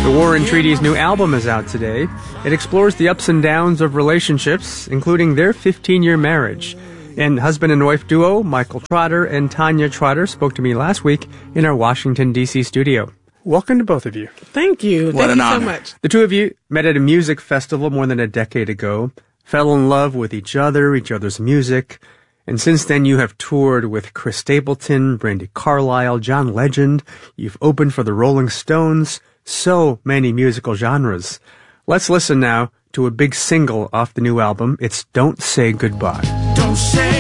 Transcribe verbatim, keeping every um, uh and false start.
The War and Treaty's new album is out today. It explores the ups and downs of relationships, including their fifteen-year marriage. And husband and wife duo Michael Trotter and Tanya Trotter spoke to me last week in our Washington, D C studio. Welcome to both of you. Thank you. What Thank an you honor. so much. The two of you met at a music festival more than a decade ago, fell in love with each other, each other's music, and since then you have toured with Chris Stapleton, Brandi Carlile, John Legend. You've opened for the Rolling Stones. So many musical genres. Let's listen now to a big single off the new album. It's Don't Say Goodbye. Don't say